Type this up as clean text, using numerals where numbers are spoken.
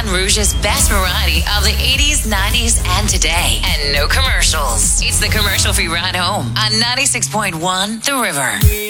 Rouge's best variety of the 80s, 90s, and today. And no commercials. It's the commercial-free ride home on 96.1 The River.